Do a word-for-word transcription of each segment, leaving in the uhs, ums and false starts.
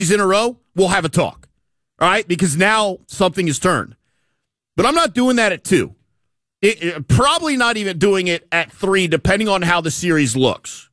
in a row, we'll have a talk. All right? Because now something has turned. But I'm not doing that at two. It, it, probably not even doing it at three, depending on how the series looks.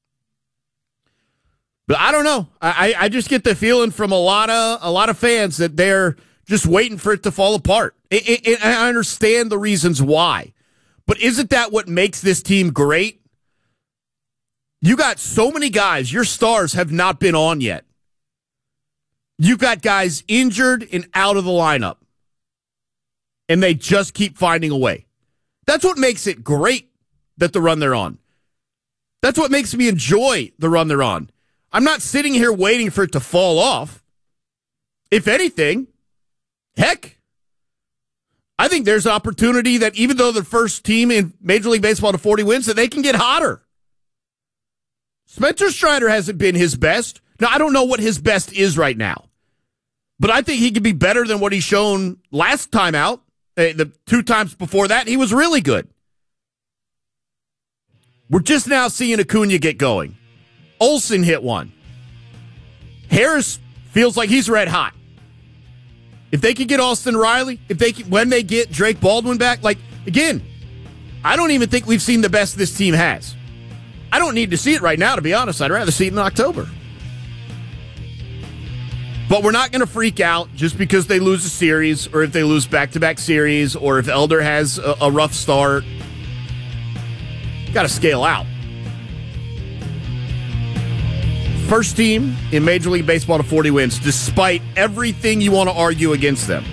But I don't know. I, I just get the feeling from a lot of a lot of fans that they're just waiting for it to fall apart. It, it, it, I understand the reasons why. But isn't that what makes this team great? You got so many guys, your stars have not been on yet. You got guys injured and out of the lineup. And they just keep finding a way. That's what makes it great that the run they're on. That's what makes me enjoy the run they're on. I'm not sitting here waiting for it to fall off. If anything, heck, I think there's an opportunity that even though the first team in Major League Baseball to forty wins, that they can get hotter. Spencer Strider hasn't been his best. Now, I don't know what his best is right now, but I think he could be better than what he's shown last time out. The two times before that, he was really good. We're just now seeing Acuna get going. Olsen hit one. Harris feels like he's red hot. If they could get Austin Riley, if they can, when they get Drake Baldwin back, like, again, I don't even think we've seen the best this team has. I don't need to see it right now, to be honest. I'd rather see it in October. But we're not going to freak out just because they lose a series or if they lose back-to-back series or if Elder has a, a rough start. Got to scale out. First team in Major League Baseball to forty wins, despite everything you want to argue against them.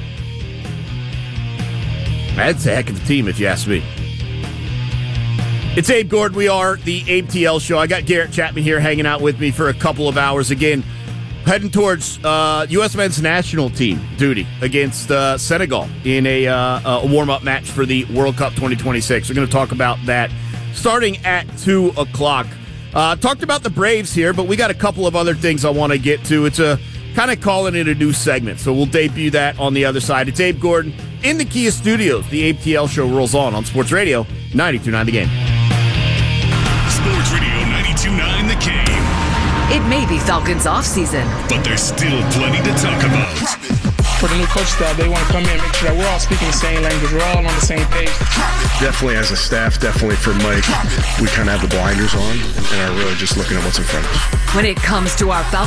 That's a heck of a team, if you ask me. It's Abe Gordon. We are the Abe T L Show. I got Garrett Chapman here hanging out with me for a couple of hours. Again, heading towards uh, U S men's national team duty against uh, Senegal in a, uh, a warm-up match for the World Cup twenty twenty-six. We're going to talk about that starting at two o'clock. Uh, talked about the Braves here, but we got a couple of other things I want to get to. It's a kind of calling it a new segment, so we'll debut that on the other side. It's Abe Gordon in the Kia Studios. The Abe T L Show rolls on on Sports Radio ninety-two point nine The Game. Sports Radio ninety-two point nine The Game. It may be Falcons offseason, but there's still plenty to talk about. For the new coach staff, they want to come in and make sure that we're all speaking the same language. We're all on the same page. Definitely as a staff, definitely for Mike, we kind of have the blinders on and are really just looking at what's in front of us. when it comes to our Falcons